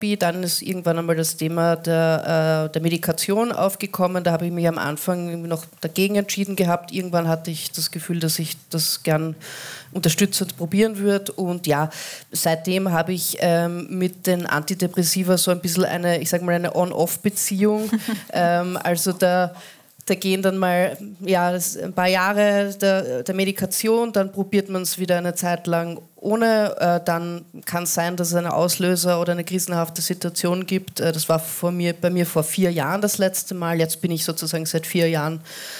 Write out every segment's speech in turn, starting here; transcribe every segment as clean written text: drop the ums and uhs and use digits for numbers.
Dann ist irgendwann einmal das Thema der Medikation aufgekommen. Da habe ich mich am Anfang noch dagegen entschieden gehabt. Irgendwann hatte ich das Gefühl, dass ich das gern unterstützend probieren würde. Und ja, seitdem habe ich mit den Antidepressiva so ein bisschen eine On-Off-Beziehung. Also da gehen dann mal ein paar Jahre der Medikation, dann probiert man es wieder eine Zeit lang ohne. Dann kann es sein, dass es einen Auslöser oder eine krisenhafte Situation gibt. Das war bei mir vor 4 Jahren das letzte Mal. Jetzt bin ich sozusagen seit 4 Jahren,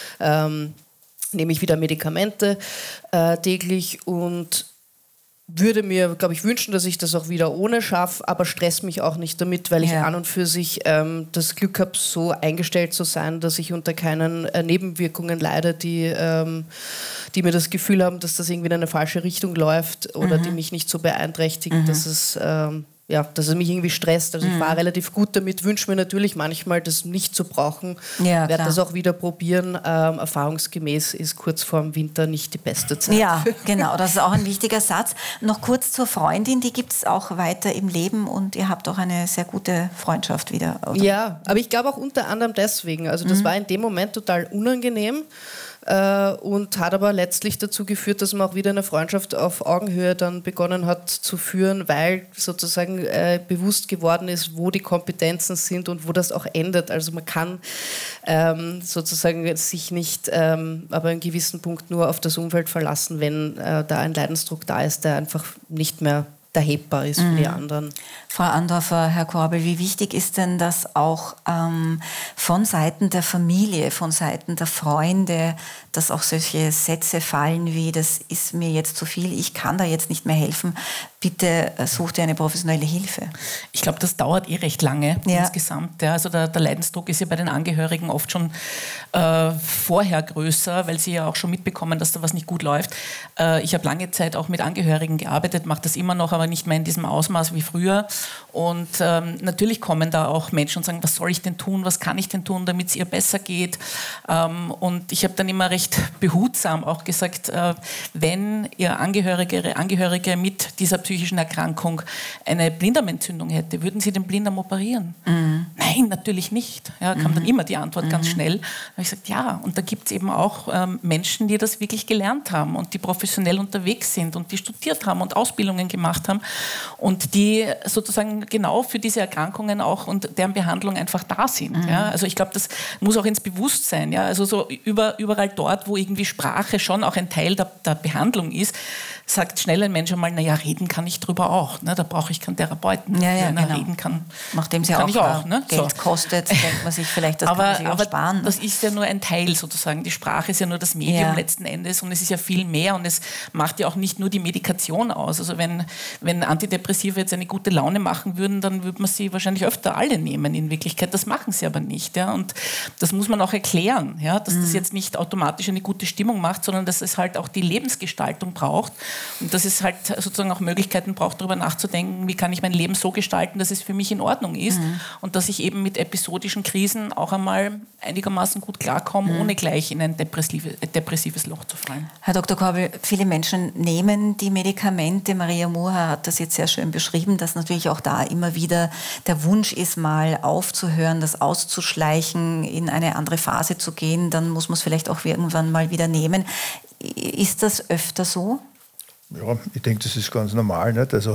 nehme ich wieder Medikamente täglich und würde mir, glaube ich, wünschen, dass ich das auch wieder ohne schaffe, aber stress mich auch nicht damit, weil ich an und für sich das Glück habe, so eingestellt zu sein, dass ich unter keinen Nebenwirkungen leide, die mir das Gefühl haben, dass das irgendwie in eine falsche Richtung läuft oder die mich nicht so beeinträchtigen, dass es mich irgendwie stresst. Also ich war relativ gut damit, wünsche mir natürlich manchmal, das nicht zu brauchen. Ja, werde das auch wieder probieren. Erfahrungsgemäß ist kurz vorm Winter nicht die beste Zeit. Ja, genau, das ist auch ein wichtiger Satz. Noch kurz zur Freundin, die gibt es auch weiter im Leben und ihr habt auch eine sehr gute Freundschaft wieder, oder? Ja, aber ich glaube auch unter anderem deswegen. Also das war in dem Moment total unangenehm. Und hat aber letztlich dazu geführt, dass man auch wieder eine Freundschaft auf Augenhöhe dann begonnen hat zu führen, weil sozusagen bewusst geworden ist, wo die Kompetenzen sind und wo das auch endet. Also man kann sozusagen sich nicht aber in gewissen Punkt nur auf das Umfeld verlassen, wenn da ein Leidensdruck da ist, der einfach nicht mehr erhebbar ist für die anderen. Frau Andorfer, Herr Korbel, wie wichtig ist denn das auch von Seiten der Familie, von Seiten der Freunde, dass auch solche Sätze fallen wie, das ist mir jetzt zu viel, ich kann da jetzt nicht mehr helfen, bitte such dir eine professionelle Hilfe? Ich glaube, das dauert recht lange insgesamt. Ja. Also der Leidensdruck ist ja bei den Angehörigen oft schon vorher größer, weil sie ja auch schon mitbekommen, dass da was nicht gut läuft. Ich habe lange Zeit auch mit Angehörigen gearbeitet, mache das immer noch, aber nicht mehr in diesem Ausmaß wie früher. Und natürlich kommen da auch Menschen und sagen, was soll ich denn tun, was kann ich denn tun, damit es ihr besser geht. Und ich habe dann immer recht behutsam auch gesagt, wenn ihr Angehörige mit dieser psychischen Erkrankung eine Blinddarmentzündung hätte, würden Sie den Blinddarm operieren? Nein, natürlich nicht. Ja, kam dann immer die Antwort ganz schnell. Da habe ich gesagt, ja, und da gibt es eben auch Menschen, die das wirklich gelernt haben und die professionell unterwegs sind und die studiert haben und Ausbildungen gemacht haben und die sozusagen genau für diese Erkrankungen auch und deren Behandlung einfach da sind. Ja? Also ich glaube, das muss auch ins Bewusstsein. Ja? Also so überall dort, wo irgendwie Sprache schon auch ein Teil der Behandlung ist, sagt schnell ein Mensch einmal, naja, reden kann ich drüber auch. Ne? Da brauche ich keinen Therapeuten. Ja, genau. Reden kann, nachdem es ja auch ne? Geld kostet, denkt man sich vielleicht, das kann man sich auch sparen. Das ist ja nur ein Teil sozusagen. Die Sprache ist ja nur das Medium letzten Endes und es ist ja viel mehr und es macht ja auch nicht nur die Medikation aus. Also wenn Antidepressiva jetzt eine gute Laune machen würden, dann würde man sie wahrscheinlich öfter alle nehmen in Wirklichkeit. Das machen sie aber nicht. Ja? Und das muss man auch erklären, ja? Dass das jetzt nicht automatisch eine gute Stimmung macht, sondern dass es halt auch die Lebensgestaltung braucht und dass es halt sozusagen auch Möglichkeiten braucht, darüber nachzudenken, wie kann ich mein Leben so gestalten, dass es für mich in Ordnung ist und dass ich eben mit episodischen Krisen auch einmal einigermaßen gut klarkomme, ohne gleich in ein depressives Loch zu fallen. Herr Dr. Korbel, viele Menschen nehmen die Medikamente. Maria Moore hat das jetzt sehr schön beschrieben, dass natürlich auch da immer wieder der Wunsch ist, mal aufzuhören, das auszuschleichen, in eine andere Phase zu gehen. Dann muss man es vielleicht auch irgendwann mal wieder nehmen. Ist das öfter so? Ja, ich denke, das ist ganz normal. Nicht? Also,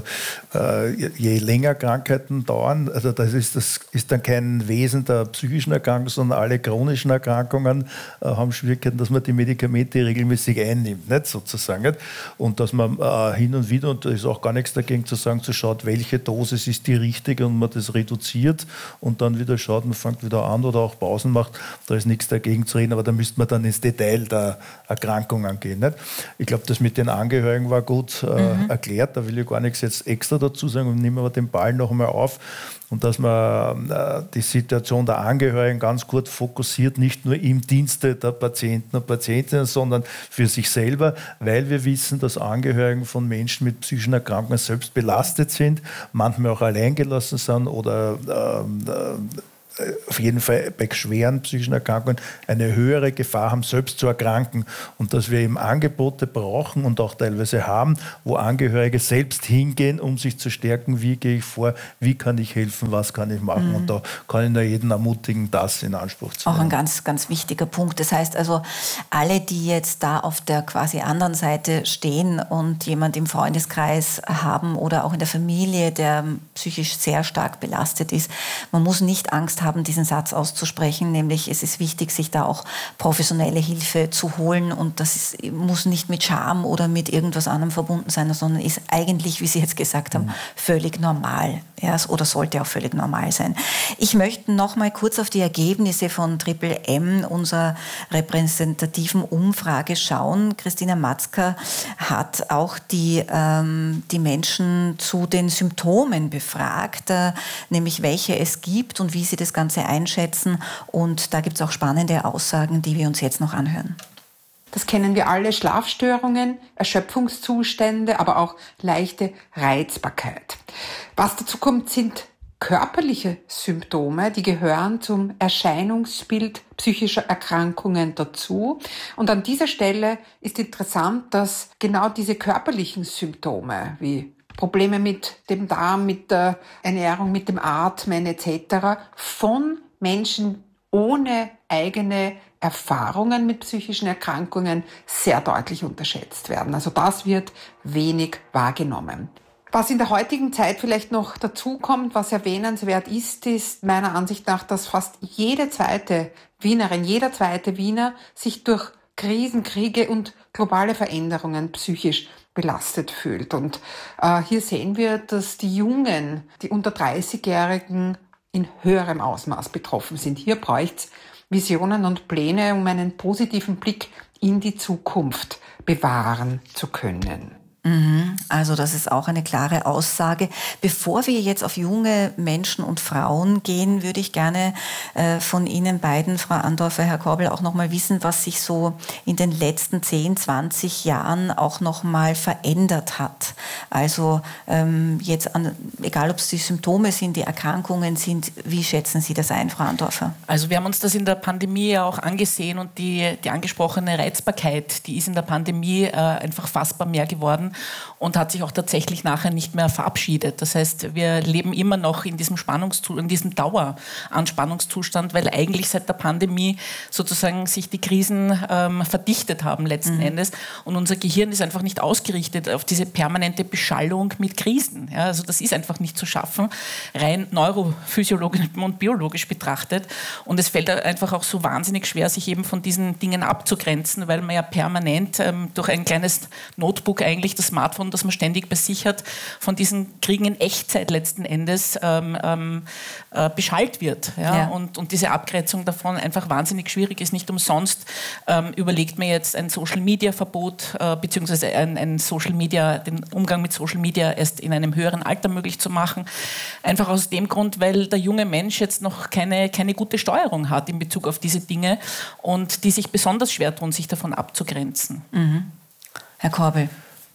je länger Krankheiten dauern, also das ist dann kein Wesen der psychischen Erkrankung, sondern alle chronischen Erkrankungen haben Schwierigkeiten, dass man die Medikamente regelmäßig einnimmt, nicht? Sozusagen. Nicht? Und dass man hin und wieder, und da ist auch gar nichts dagegen zu sagen, zu schaut, welche Dosis ist die richtige und man das reduziert und dann wieder schaut, man fängt wieder an oder auch Pausen macht, da ist nichts dagegen zu reden, aber da müsste man dann ins Detail der Erkrankungen gehen. Nicht? Ich glaube, das mit den Angehörigen war gut erklärt, da will ich gar nichts jetzt extra dazu sagen und nehmen wir den Ball noch einmal auf und dass man die Situation der Angehörigen ganz kurz fokussiert, nicht nur im Dienste der Patienten und Patientinnen, sondern für sich selber, weil wir wissen, dass Angehörigen von Menschen mit psychischen Erkrankungen selbst belastet sind, manchmal auch alleingelassen sind oder auf jeden Fall bei schweren psychischen Erkrankungen eine höhere Gefahr haben, selbst zu erkranken. Und dass wir eben Angebote brauchen und auch teilweise haben, wo Angehörige selbst hingehen, um sich zu stärken, wie gehe ich vor, wie kann ich helfen, was kann ich machen. Und da kann ich nur jeden ermutigen, das in Anspruch zu nehmen. Auch ein ganz, ganz wichtiger Punkt. Das heißt also, alle, die jetzt da auf der quasi anderen Seite stehen und jemand im Freundeskreis haben oder auch in der Familie, der psychisch sehr stark belastet ist, man muss nicht Angst haben, diesen Satz auszusprechen, nämlich es ist wichtig, sich da auch professionelle Hilfe zu holen und das muss nicht mit Scham oder mit irgendwas anderem verbunden sein, sondern ist eigentlich, wie Sie jetzt gesagt haben, völlig normal. Ja, oder sollte auch völlig normal sein. Ich möchte noch mal kurz auf die Ergebnisse von Triple M, unserer repräsentativen Umfrage, schauen. Christina Matzka hat auch die Menschen zu den Symptomen befragt, nämlich welche es gibt und wie sie das Ganze einschätzen. Und da gibt es auch spannende Aussagen, die wir uns jetzt noch anhören. Das kennen wir alle, Schlafstörungen, Erschöpfungszustände, aber auch leichte Reizbarkeit. Was dazu kommt, sind körperliche Symptome, die gehören zum Erscheinungsbild psychischer Erkrankungen dazu. Und an dieser Stelle ist interessant, dass genau diese körperlichen Symptome wie Probleme mit dem Darm, mit der Ernährung, mit dem Atmen etc. von Menschen ohne eigene Erfahrungen mit psychischen Erkrankungen sehr deutlich unterschätzt werden. Also das wird wenig wahrgenommen. Was in der heutigen Zeit vielleicht noch dazu kommt, was erwähnenswert ist meiner Ansicht nach, dass fast jede zweite Wienerin, jeder zweite Wiener sich durch Krisen, Kriege und globale Veränderungen psychisch belastet fühlt. Und hier sehen wir, dass die Jungen, die unter 30-Jährigen in höherem Ausmaß betroffen sind. Hier bräuchte es Visionen und Pläne, um einen positiven Blick in die Zukunft bewahren zu können. Also das ist auch eine klare Aussage. Bevor wir jetzt auf junge Menschen und Frauen gehen, würde ich gerne von Ihnen beiden, Frau Andorfer, Herr Korbel, auch noch mal wissen, was sich so in den letzten 10, 20 Jahren auch noch mal verändert hat. Also jetzt, egal ob es die Symptome sind, die Erkrankungen sind, wie schätzen Sie das ein, Frau Andorfer? Also wir haben uns das in der Pandemie ja auch angesehen und die angesprochene Reizbarkeit, die ist in der Pandemie einfach fassbar mehr geworden und hat sich auch tatsächlich nachher nicht mehr verabschiedet. Das heißt, wir leben immer noch in diesem in diesem Daueranspannungszustand, weil eigentlich seit der Pandemie sozusagen sich die Krisen verdichtet haben letzten Endes und unser Gehirn ist einfach nicht ausgerichtet auf diese permanente Beschallung mit Krisen. Ja, also das ist einfach nicht zu schaffen, rein neurophysiologisch und biologisch betrachtet und es fällt einfach auch so wahnsinnig schwer, sich eben von diesen Dingen abzugrenzen, weil man ja permanent durch ein kleines Notebook eigentlich das Smartphone, das man ständig bei sich hat, von diesen Kriegen in Echtzeit letzten Endes beschallt wird. Ja? Ja. Und diese Abgrenzung davon einfach wahnsinnig schwierig ist. Nicht umsonst überlegt man jetzt ein Social-Media-Verbot beziehungsweise den Umgang mit Social Media erst in einem höheren Alter möglich zu machen. Einfach aus dem Grund, weil der junge Mensch jetzt noch keine gute Steuerung hat in Bezug auf diese Dinge und die sich besonders schwer tun, sich davon abzugrenzen. Herr Korbel.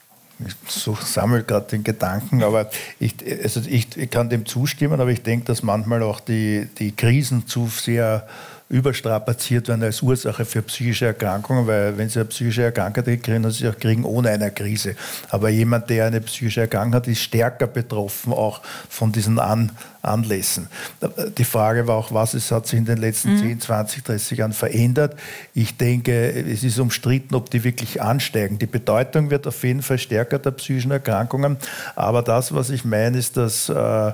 Ich sammle gerade den Gedanken, aber ich kann dem zustimmen, aber ich denke, dass manchmal auch die Krisen zu sehr überstrapaziert werden als Ursache für psychische Erkrankungen, weil wenn Sie eine psychische Erkrankung kriegen, dann Sie auch kriegen ohne eine Krise. Aber jemand, der eine psychische Erkrankung hat, ist stärker betroffen auch von diesen Anlässen. Die Frage war auch, hat sich in den letzten 10, 20, 30 Jahren verändert? Ich denke, es ist umstritten, ob die wirklich ansteigen. Die Bedeutung wird auf jeden Fall stärker der psychischen Erkrankungen, aber das, was ich meine, ist, dass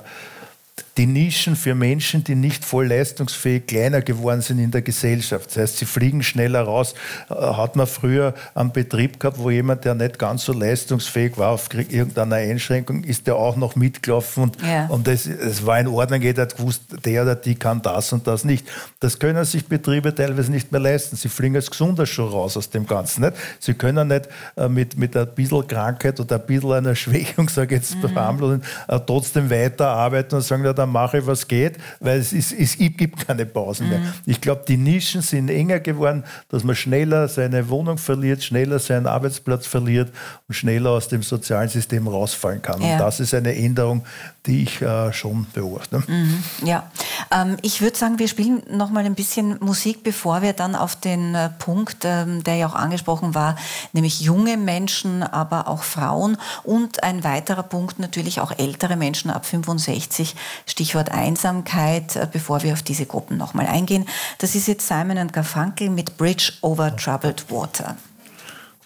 die Nischen für Menschen, die nicht voll leistungsfähig kleiner geworden sind in der Gesellschaft. Das heißt, sie fliegen schneller raus. Hat man früher einen Betrieb gehabt, wo jemand, der nicht ganz so leistungsfähig war, auf irgendeiner Einschränkung, ist der auch noch mitgelaufen und es war in Ordnung, jeder hat gewusst, der oder die kann das und das nicht. Das können sich Betriebe teilweise nicht mehr leisten. Sie fliegen als Gesunder schon raus aus dem Ganzen. Nicht? Sie können nicht mit ein bisschen Krankheit oder ein bisschen einer Schwächung, sage ich jetzt verharmlosen, trotzdem weiterarbeiten und sagen, ja, dann mache ich, was geht, weil es gibt keine Pausen mehr. Ich glaube, die Nischen sind enger geworden, dass man schneller seine Wohnung verliert, schneller seinen Arbeitsplatz verliert und schneller aus dem sozialen System rausfallen kann. Ja. Und das ist eine Änderung, die ich schon beobachte. Ja, Ich würde sagen, wir spielen noch mal ein bisschen Musik, bevor wir dann auf den Punkt, der ja auch angesprochen war, nämlich junge Menschen, aber auch Frauen und ein weiterer Punkt natürlich auch ältere Menschen ab 65, Stichwort Einsamkeit, bevor wir auf diese Gruppen noch mal eingehen. Das ist jetzt Simon & Garfunkel mit Bridge over Troubled Water.